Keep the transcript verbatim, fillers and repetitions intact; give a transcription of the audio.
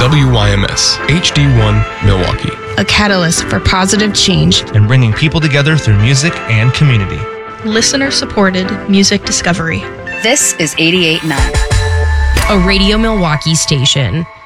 W Y M S, H D one Milwaukee. A catalyst for positive change and bringing people together through music and community. Listener-supported music discovery. This is eighty-eight point nine. A Radio Milwaukee station.